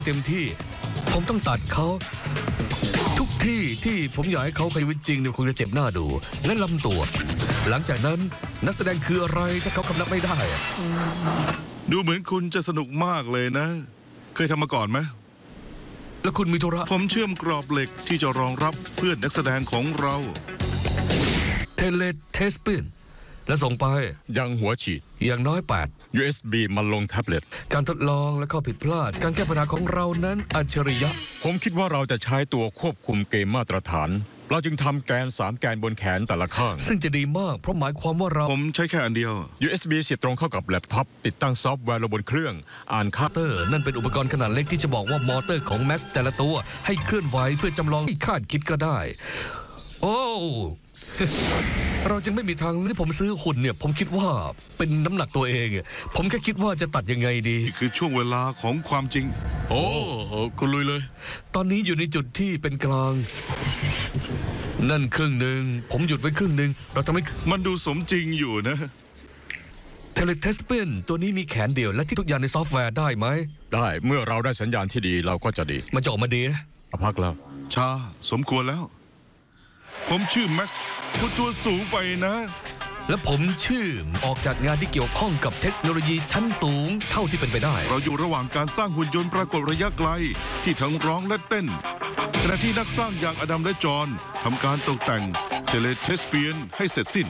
เต็มที่ผมต้องตัดเขาทุกที่ที่ผมอยากให้เขาใช้ชีวิตจริงเนี่ยคงจะเจ็บหน้าดูและลำตัวหลังจากนั้นนักแสดงคืออะไรถ้าเขาคำนับไม่ได้ดูเหมือนคุณจะสนุกมากเลยนะเคยทำมาก่อนไหมแล้วคุณมีธุระผมเชื่อมกรอบเหล็กที่จะรองรับเพื่อนนักแสดงของเราเทเลเทสปินและส่งไปยังหัวฉีดอย่างน้อย8 USB มันลงแท็บเล็ตการทดลองและข้อผิดพลาดการแก้ปัญหาของเรานั้นอัจฉริยะผมคิดว่าเราจะใช้ตัวควบคุมเกมมาตรฐานเราจึงทำแกน3แกนบนแขนแต่ละข้างซึ่งจะดีมากเพราะหมายความว่าเราผมใช้แค่อันเดียว USB เสียบตรงเข้ากับแล็ปท็อปติดตั้งซอฟต์แวร์ลงบนเครื่องอ่านค่าเตอร์นั่นเป็นอุปกรณ์ขนาดเล็กที่จะบอกว่ามอเตอร์ของแม็กซ์แต่ละตัวให้เคลื่อนไหวเพื่อจำลองที่คาดคิดก็ได้โอ้ เราจึงไม่มีทางที่ผมซื้อหุ่นเนี่ยผมคิดว่าเป็นน้ำหนักตัวเองผมแค่คิดว่าจะตัดยังไงดีนี่คือช่วงเวลาของความจริงโอ้คุณลุยเลยตอนนี้อยู่ในจุดที่เป็นกลางนั่นครึ่งหนึ่งผมหยุดไว้ครึ่งหนึ่งเราทำให้มันดูสมจริงอยู่นะเทเลเทสเปนตัวนี้มีแขนเดียวและที่ทุกอย่างในซอฟต์แวร์ได้ไหมได้เมื่อเราได้สัญญาณที่ดีเราก็จะดีมันจะออกมาดีนะพักแล้วชาสมควรแล้วผมชื่อแม็กซ์คุณตัวสูงไปนะและผมชื่อออกจากงานที่เกี่ยวข้องกับเทคโนโลยีชั้นสูงเท่าที่เป็นไปได้เราอยู่ระหว่างการสร้างหุ่นยนต์ปรากฏระยะไกลที่ทั้งร้องและเต้นขณะที่นักสร้างอย่างอดัมและจอห์นทำการตกแต่งเทเลเทสเปียนให้เสร็จสิ้น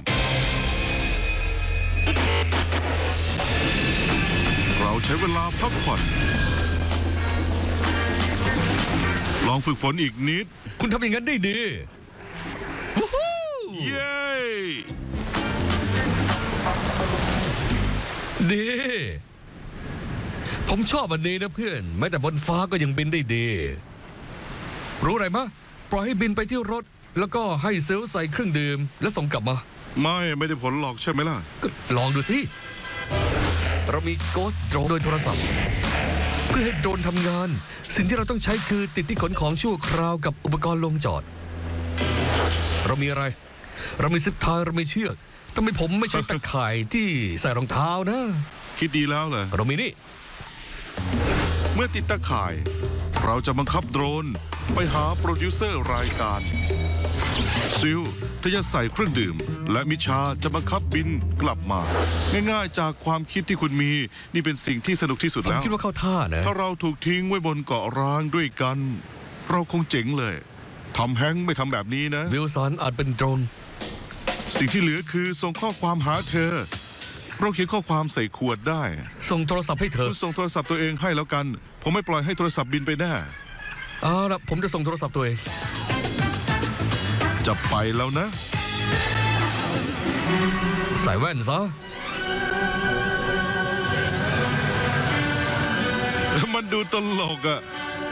เราใช้เวลาพักผ่อนลองฝึกฝนอีกนิดคุณทำอย่างนั้นได้ดีเย้ดีผมชอบอันนี้นะเพื่อนแม้แต่บนฟ้าก็ยังบินได้ดีรู้อะไรมะปล่อยให้บินไปที่รถแล้วก็ให้เซลล์ใส่เครื่องดื่มแล้วส่งกลับมาไม่ได้ผลหรอกใช่ไหมล่ะก็ลองดูสิเรามีโกสต์โดรนโดยโทรศัพท์เพื่อให้โดรนทำงานสิ่งที่เราต้องใช้คือติดที่ขนของชั่วคราวกับอุปกรณ์ลงจอดเรามีอะไรเรามีซิปไทยเรามีเชือกทำไมผมไม่ใช้ตะข่ายที่ใส่รองเท้านะคิดดีแล้วเหรอเรามีนี่เมื่อติดตะข่ายเราจะบังคับโดรนไปหาโปรดิวเซอร์รายการซิลเธอจะใส่เครื่องดื่มและมิชาจะบังคับบินกลับมาง่ายๆจากความคิดที่คุณมีนี่เป็นสิ่งที่สนุกที่สุดแล้วผมคิดว่าเข้าท่านะถ้าเราถูกทิ้งไว้บนเกาะร้างด้วยกันเราคงเจ๋งเลยทำแฮงค์ไม่ทำแบบนี้นะวิลสันอาจเป็นโดรนสิ่งที่เหลือคือส่งข้อความหาเธอเราเขียนข้อความใส่ขวดได้ส่งโทรศัพท์ให้เธอส่งโทรศัพท์ตัวเองให้แล้วกันผมไม่ปล่อยให้โทรศัพท์บินไปแน่เอาละผมจะส่งโทรศัพท์ตัวเองจะไปแล้วนะใส่แว่นซะมันดูตลกอะ